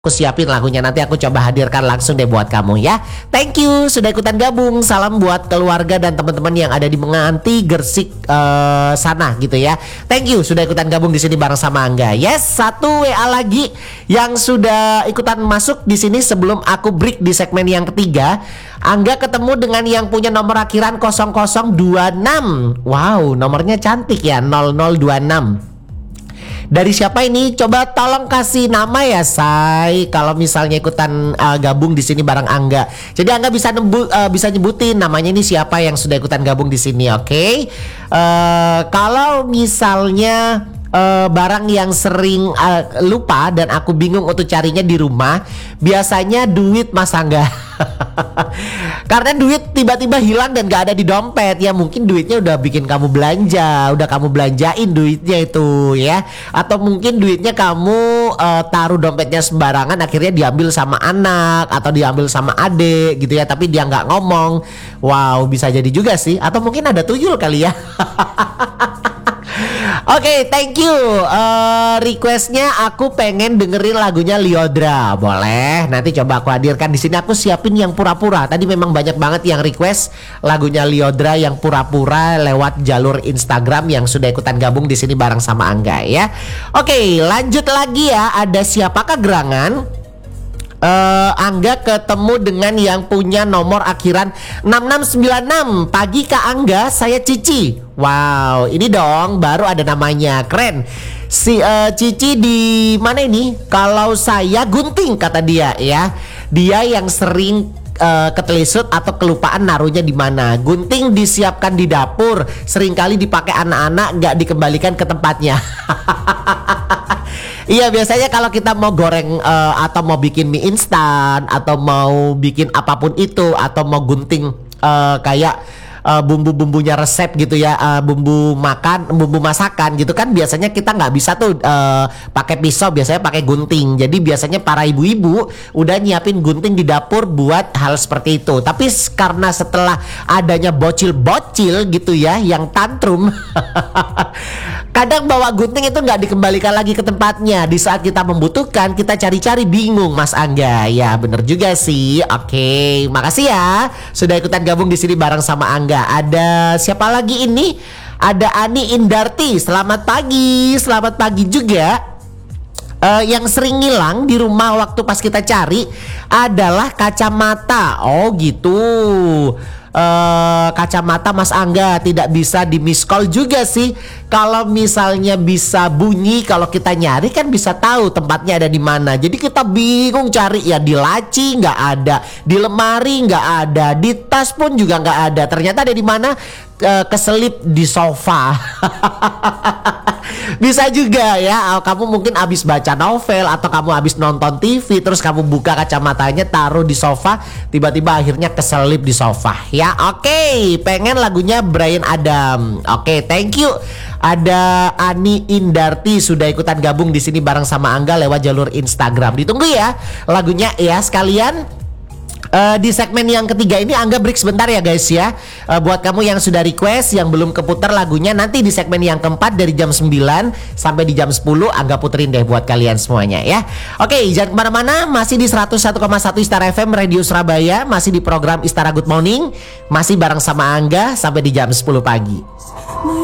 Aku siapin lagunya, nanti aku coba hadirkan langsung deh buat kamu ya. Thank you sudah ikutan gabung. Salam buat keluarga dan teman-teman yang ada di Menganti, Gersik sana gitu ya. Thank you sudah ikutan gabung di sini bareng sama Angga. Yes, satu WA lagi yang sudah ikutan masuk di sini sebelum aku break di segmen yang ketiga. Angga ketemu dengan yang punya nomor akhiran 0026. Wow, nomornya cantik ya, 0026. Dari siapa ini? Coba tolong kasih nama ya, Say. Kalau misalnya ikutan gabung di sini bareng Angga. Jadi Angga bisa nyebutin namanya ini siapa yang sudah ikutan gabung di sini, oke? Kalau misalnya barang yang sering lupa dan aku bingung untuk carinya di rumah, biasanya duit, Mas Angga. Karena duit tiba-tiba hilang dan gak ada di dompet. Ya mungkin duitnya udah bikin kamu belanja, udah kamu belanjain duitnya itu ya. Atau mungkin duitnya kamu taruh dompetnya sembarangan, akhirnya diambil sama anak atau diambil sama adik gitu ya, tapi dia gak ngomong. Wow, bisa jadi juga sih. Atau mungkin ada tuyul kali ya. Oke, thank you. Requestnya aku pengen dengerin lagunya Lyodra. Boleh, nanti coba aku hadirkan di sini. Aku siapin yang pura-pura. Tadi memang banyak banget yang request lagunya Lyodra yang pura-pura lewat jalur Instagram yang sudah ikutan gabung di sini bareng sama Angga ya. Oke, lanjut lagi ya. Ada siapakah gerangan? Angga ketemu dengan yang punya nomor akhiran 6696. Pagi Kak Angga, saya Cici. Wow, ini dong baru ada namanya, keren. Si Cici di mana ini? Kalau saya Gunting kata dia ya. Dia yang sering ketelisut atau kelupaan naruhnya di mana. Gunting disiapkan di dapur, seringkali dipakai anak-anak, nggak dikembalikan ke tempatnya. Iya, biasanya kalau kita mau goreng atau mau bikin mie instan atau mau bikin apapun itu atau mau gunting kayak bumbu-bumbunya resep gitu ya, bumbu masakan gitu kan, biasanya kita nggak bisa tuh pakai pisau, biasanya pakai gunting. Jadi biasanya para ibu-ibu udah nyiapin gunting di dapur buat hal seperti itu. Tapi karena setelah adanya bocil-bocil gitu ya yang tantrum kadang bawa gunting itu nggak dikembalikan lagi ke tempatnya. Di saat kita membutuhkan, kita cari-cari bingung, Mas Angga. Ya bener juga sih. Oke, makasih ya sudah ikutan gabung di sini bareng sama Angga. Ada siapa lagi ini? Ada Ani Indarti. Selamat pagi juga. Yang sering ngilang di rumah waktu pas kita cari adalah kacamata. Oh gitu. Kacamata Mas Angga tidak bisa di miss call juga sih. Kalau misalnya bisa bunyi, kalau kita nyari kan bisa tahu tempatnya ada di mana. Jadi kita bingung cari ya, di laci nggak ada, di lemari nggak ada, di tas pun juga nggak ada. Ternyata ada di mana? Keselip di sofa. Bisa juga ya, kamu mungkin habis baca novel atau kamu habis nonton TV, terus kamu buka kacamatanya taruh di sofa, tiba-tiba akhirnya keselip di sofa ya. Oke, pengen lagunya Bryan Adam. Oke, thank you. Ada Ani Indarti sudah ikutan gabung di sini bareng sama Angga lewat jalur Instagram. Ditunggu ya lagunya ya sekalian. Di segmen yang ketiga ini Angga break sebentar ya guys ya. Buat kamu yang sudah request, yang belum keputar lagunya, nanti di segmen yang keempat dari jam 9 sampai di jam 10 Angga puterin deh buat kalian semuanya ya. Oke, jangan kemana-mana. Masih di 101,1 Istara FM Radio Surabaya. Masih di program Istara Good Morning. Masih bareng sama Angga sampai di jam 10 pagi.